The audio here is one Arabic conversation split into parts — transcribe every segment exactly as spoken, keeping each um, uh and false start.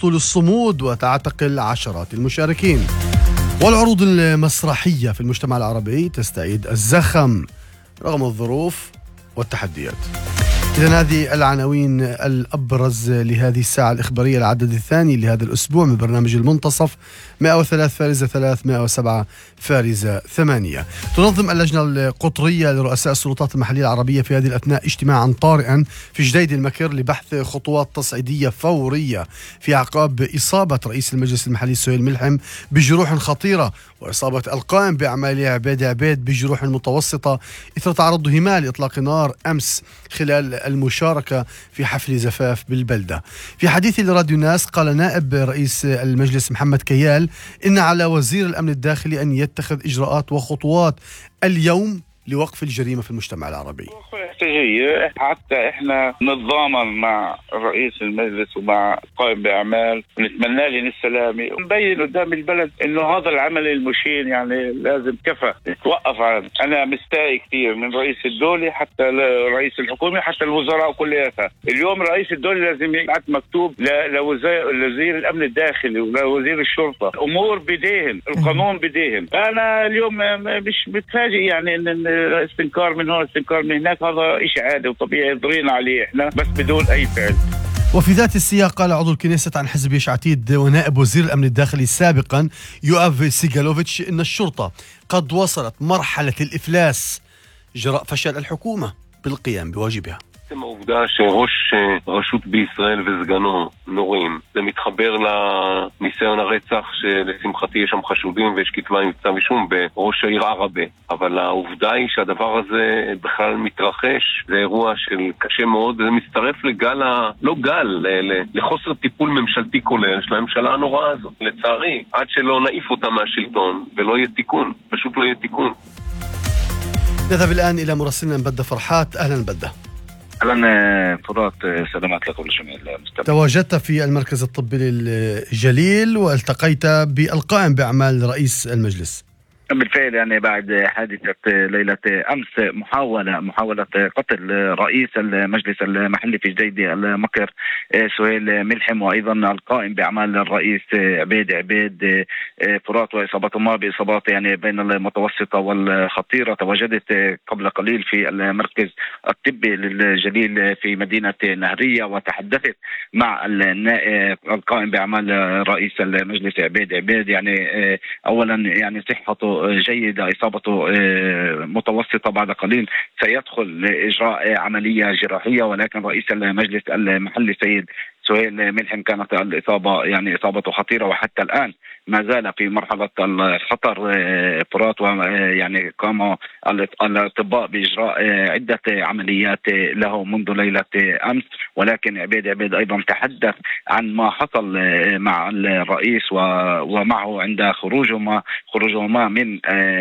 تسطل الصمود وتعتقل عشرات المشاركين. والعروض المسرحية في المجتمع العربي تستعيد الزخم رغم الظروف والتحديات. إذن هذه العناوين الأبرز لهذه الساعة الإخبارية العدد الثاني لهذا الأسبوع من برنامج المنتصف. مئة وثلاثة فارزة ثلاث، مئة وسبعة فارزة ثمانية. تنظم اللجنة القطرية لرؤساء السلطات المحلية العربية في هذه الأثناء اجتماعا طارئا في جديد المكر لبحث خطوات تصعيدية فورية في أعقاب إصابة رئيس المجلس المحلي سهيل ملحم بجروح خطيرة، وإصابة القائم بأعمال عبيد عبيد بجروح متوسطة إثر تعرضهما لإطلاق نار أمس خلال المشاركة في حفل زفاف بالبلدة. في حديث لراديو ناس قال نائب رئيس المجلس محمد كيال إن على وزير الأمن الداخلي أن يتخذ إجراءات وخطوات اليوم لوقف الجريمة في المجتمع العربي. حتى احنا نتضامن مع رئيس المجلس ومع قائم بأعمال ونتمنى لهم السلامة ونبين قدام البلد انه هذا العمل المشين يعني لازم كفى يتوقف عنه. انا مستاء كثير من رئيس الدولة حتى رئيس الحكومة حتى الوزراء كلياتها. اليوم رئيس الدولة لازم يبعث مكتوب لوزير الأمن الداخلي ولوزير الشرطة. الأمور بديهم، القانون بديهم. أنا اليوم مش متفاجئ يعني ان استنكار من هون استنكار من هناك، هذا شيء عادي وطبيعي يضرينا عليه احنا بس بدون اي فعل. وفي ذات السياق قال عضو الكنيسة عن حزب يش عتيد ونائب وزير الأمن الداخلي سابقا يؤاف سيغالوفيتش إن الشرطة قد وصلت مرحلة الإفلاس جراء فشل الحكومة بالقيام בواجبها. העובדה שראש רשות בישראל וסגנו נורים, זה מתחבר לניסיון הרצח שלשמחתי יש שם חשודים ויש כתבי מצב אישום בראש העיר ערבה, אבל העובדה היא שהדבר הזה בכלל מתרחש, זה אירוע של קשה מאוד, זה מצטרף לגל, לא גל, לחוסר טיפול ממשלתי כולל של הממשלה הנוראה הזאת. לצערי, עד שלא נעיף אותה מהשלטון ולא יהיה תיקון, פשוט לא יהיה תיקון. نذهب الآن إلى مراسلنا مبدة فرحات. أهلا مبدة. أهلا فرات، سلامات لكم لجميع المستمعين. تواجدت في المركز الطبي للجليل والتقيت بالقائم بأعمال رئيس المجلس. بالفعل يعني بعد حادثة ليلة أمس محاولة محاولة قتل رئيس المجلس المحلي في جديد المكر سهيل ملحم وأيضا القائم بأعمال الرئيس عبيد عبيد فرات وإصابتهما بإصابات يعني بين المتوسطة والخطيرة. تواجدت قبل قليل في المركز الطبي للجليل في مدينة نهرية وتحدثت مع القائم بأعمال رئيس المجلس عبيد عبيد. يعني أولا يعني صحته جيدة، إصابته متوسطة، بعد قليل سيدخل لإجراء عملية جراحية، ولكن رئيس المجلس المحلي سيد سهيل ملحم كانت الإصابة يعني إصابته خطيرة وحتى الآن ما زال في مرحلة الخطر فرات. ويعني قام الأطباء بإجراء عدة عمليات له منذ ليلة أمس، ولكن عبيد عبيد أيضا تحدث عن ما حصل مع الرئيس ومعه عند خروجهما خروجهما من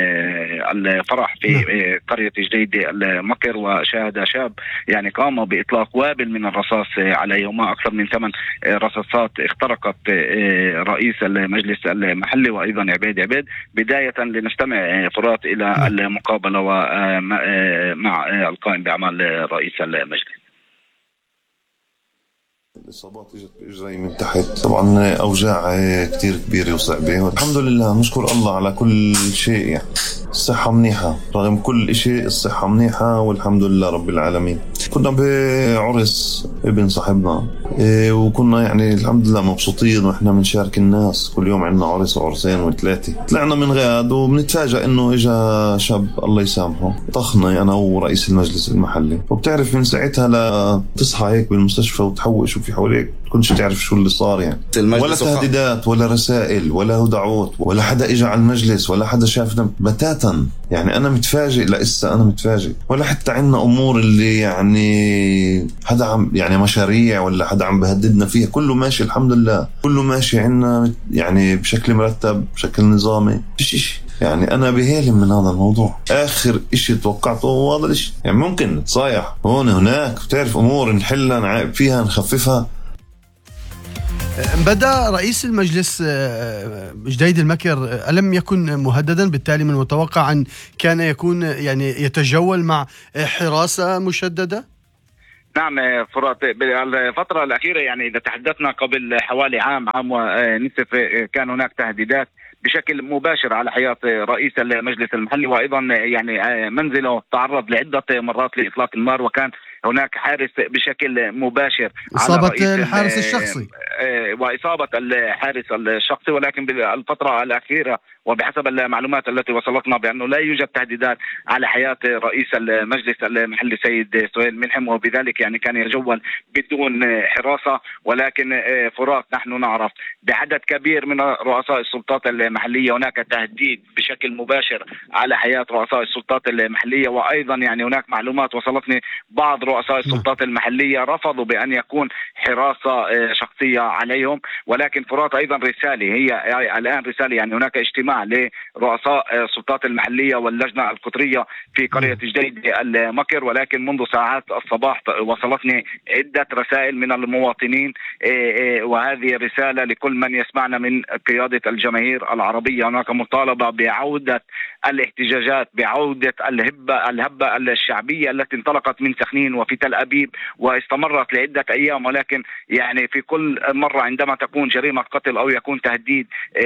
الفرح في قرية جديد المكر، وشاهد شاب يعني قام بإطلاق وابل من الرصاص عليهما. أكثر من ثمان رصاصات اخترقت رئيس المجلس المحلي وأيضا عبيد عبيد. بداية لنستمع فرات إلى المقابلة مع القائم بأعمال رئيس المجلس. الإصابات اجت بإجري من تحت، طبعا أوجاع كتير كبيرة وصعبة، والحمد لله نشكر الله على كل شيء. يعني الصحة منيحة رغم كل شيء، الصحة منيحة والحمد لله رب العالمين. كنا بعرس ابن صاحبنا إيه، وكنا يعني الحمد لله مبسوطين وإحنا بنشارك الناس. كل يوم عندنا عرس وعرسين وثلاثة. طلعنا من غاد وبنتفاجأ إنه إجا شاب الله يسامحه طخنا أنا ورئيس المجلس المحلي. وبتعرف من ساعتها لا تصحى هيك بالمستشفى وتحوش وفي حواليك كنتش تعرف شو اللي صار. يعني ولا تهديدات ولا رسائل ولا دعوات ولا حدا إجا على المجلس ولا حدا شافنا بتاتا. يعني أنا متفاجئ، لسه أنا متفاجئ. ولا حتى عنا أمور اللي يعني حدا عم يعني مشاريع ولا حدا عم بهددنا فيها. كله ماشي الحمد لله، كله ماشي عنا يعني بشكل مرتب بشكل نظامي. فيش إشي يعني أنا بهالم من هذا الموضوع. آخر إشي توقعته هو هذا الإشي. يعني ممكن نتصايح هون هناك، بتعرف أمور نحلها نعيب فيها نخففها. بدأ رئيس المجلس جديد المكر ألم يكن مهددا؟ بالتالي من المتوقع أن كان يكون يعني يتجول مع حراسة مشددة؟ نعم فرات، بالفترة الأخيرة يعني إذا تحدثنا قبل حوالي عام عام ونصف كان هناك تهديدات بشكل مباشر على حياة رئيس المجلس المحلي، وأيضا يعني منزله تعرض لعدة مرات لإطلاق النار، وكان هناك حارس بشكل مباشر على رئيس الحارس الشخصي وإصابة الحارس الشخصي. ولكن بالفترة الأخيرة وبحسب المعلومات التي وصلتنا بأنه لا يوجد تهديدات على حياة رئيس المجلس المحلي سيد سهيل ملحم، وبذلك يعني كان يتجول بدون حراسة. ولكن فرات نحن نعرف بعدد كبير من رؤساء السلطات المحلية هناك تهديد بشكل مباشر على حياة رؤساء السلطات المحلية، وأيضا يعني هناك معلومات وصلتني بعض رؤساء السلطات المحلية رفضوا بأن يكون حراسة شخصية عليهم. ولكن فرات أيضا رسالة، هي الآن رسالة، يعني هناك اجتماع لرؤساء السلطات المحلية واللجنة القطرية في قرية جديد المكر، ولكن منذ ساعات الصباح وصلتني عدة رسائل من المواطنين، وهذه رسالة لكل من يسمعنا من قيادة الجماهير العربية. هناك مطالبة بعودة الاحتجاجات، بعودة الهبة الهبة الشعبية التي انطلقت من سخنين وفي تل أبيب واستمرت لعدة أيام، ولكن يعني في كل مرة عندما تكون جريمة قتل أو يكون تهديد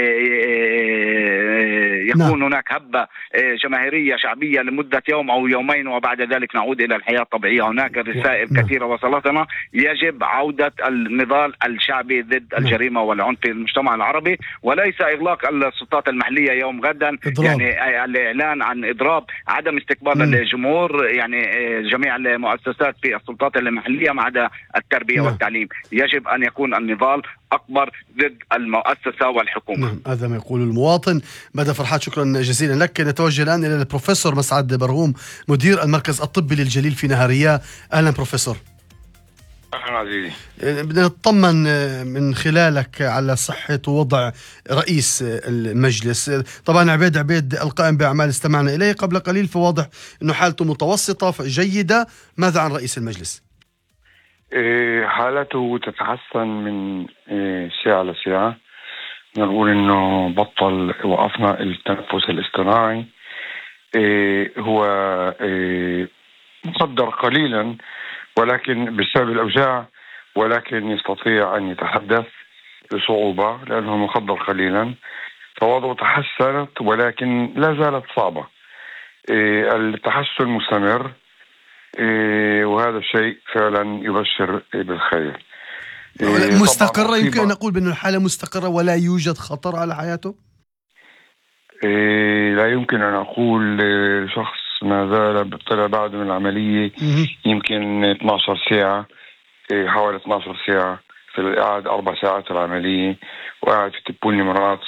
يكون هناك هبة جماهيرية شعبية لمدة يوم أو يومين وبعد ذلك نعود إلى الحياة الطبيعية. هناك رسائل كثيرة وصلتنا، يجب عودة النضال الشعبي ضد الجريمة والعنف في المجتمع العربي، وليس إغلاق السلطات المحلية يوم غدا، يعني الإعلان عن إضراب، عدم استقبال م. الجمهور، يعني جميع المؤسسات في السلطات المحلية ما عدا التربية نعم. والتعليم. يجب أن يكون النضال أكبر ضد المؤسسة والحكومة. نعم. هذا ما يقول المواطن. مدى فرحات، شكرا جزيلا لك. نتوجه الآن إلى البروفيسور مسعد برهوم، مدير المركز الطبي للجليل في نهارية. أهلا بروفيسور. أهلا عزيزي. بدنا نطمن من خلالك على صحة ووضع رئيس المجلس. طبعا عبيد عبيد القائم بأعمال استمعنا إليه قبل قليل، فواضح أنه حالته متوسطة جيدة. ماذا عن رئيس المجلس؟ حالته تتحسن من ساعة لساعة. نقول أنه بطل، وقفنا التنفس الاصطناعي. هو مقدر قليلا ولكن بسبب الأوجاع، ولكن يستطيع أن يتحدث بصعوبة لأنه مخدر قليلا، فوضعه تحسنت ولكن لا زالت صعبة. التحسن مستمر، وهذا الشيء فعلا يبشر بالخير. مستقرة، يمكن أن نقول بأن الحالة مستقرة ولا يوجد خطر على حياته؟ لا يمكن أن أقول شخص ما زال طلع بعد من العملية يمكن اثنتي عشرة ساعة، حوالي اثنتي عشرة ساعة في القعد، أربع ساعات العملية وقاعد في تبوني مرات،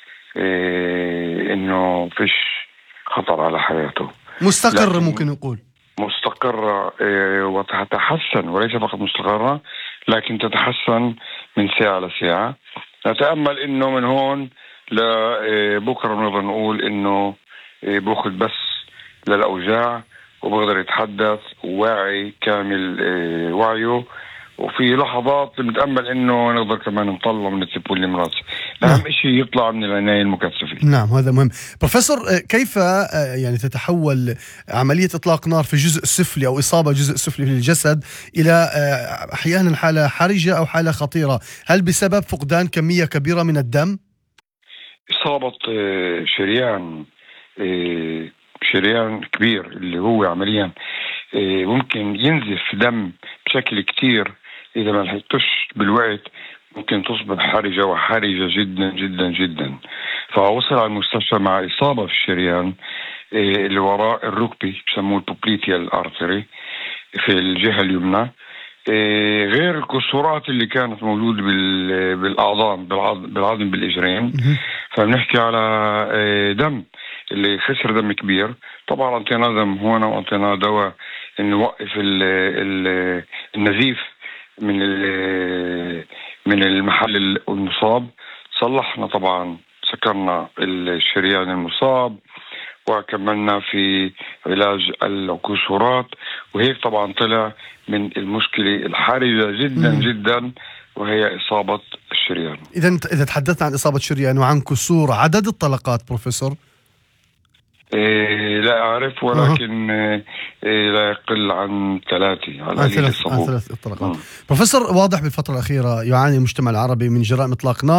إنه فيش خطر على حياته. مستقر ممكن نقول مستقرة وتتحسن، وليس فقط مستقرة لكن تتحسن من ساعة لساعة. نتأمل إنه من هون لبكرة نقدر نقول إنه بأخذ بس للأوجاع وبقدر يتحدث واعي كامل وعيه، وفي لحظات بنتأمل إنه نقدر كمان نطلع من التبول المرات. أهم شيء يطلع من العناية المكثفة. نعم هذا مهم. بروفيسور، كيف يعني تتحول عملية إطلاق نار في جزء سفلي أو إصابة جزء سفلي في الجسد إلى أحيانا حالة حرجة أو حالة خطيرة؟ هل بسبب فقدان كمية كبيرة من الدم؟ إصابة شريان شريان كبير اللي هو عمليا ممكن ينزف دم بشكل كتير، إذا ما لحقتش بالوقت ممكن تصبح حرجة وحرجة جدا جدا جدا. فوصل على المستشفى مع إصابة في الشريان اللي وراء الركبي، بسموه البوبليتيال أرتري في الجهة اليمنى، غير الكسورات اللي كانت موجودة بالأعضاء بالعظم بالإجرين. فبنحكي على دم اللي خسر دم كبير. طبعا انطينا دم هنا وانطينا دواء انه يوقف النزيف من من المحل المصاب. صلحنا طبعا، سكرنا الشريان المصاب وكملنا في علاج الكسورات، وهيك طبعا طلع من المشكلة الحرجة جدا م- جدا وهي إصابة الشريان. إذا إذا تحدثنا عن إصابة الشريان وعن كسور، عدد الطلقات بروفيسور؟ إيه لا أعرف، ولكن إيه لا يقل عن ثلاثة على عن ثلاث عن ثلاث اطلاقات. بروفيسور، واضح بالفترة الأخيرة يعاني المجتمع العربي من جرائم إطلاق نار